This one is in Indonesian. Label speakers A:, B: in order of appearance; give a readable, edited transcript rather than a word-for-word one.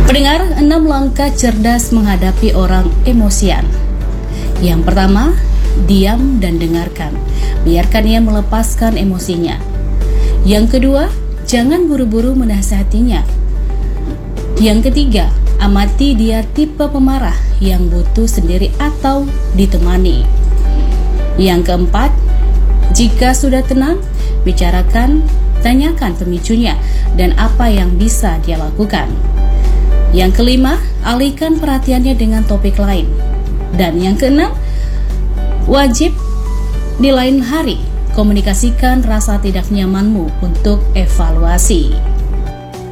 A: Pendengar, 6 langkah cerdas menghadapi orang emosian. Yang pertama, diam dan dengarkan. Biarkan ia melepaskan emosinya. Yang kedua, jangan buru-buru menasihatinya. Yang ketiga, amati dia tipe pemarah yang butuh sendiri atau ditemani. Yang keempat, jika sudah tenang, bicarakan, tanyakan pemicunya dan apa yang bisa dia lakukan. Yang kelima, alihkan perhatiannya dengan topik lain. Dan yang keenam, wajib di lain hari komunikasikan rasa tidak nyamanmu untuk evaluasi.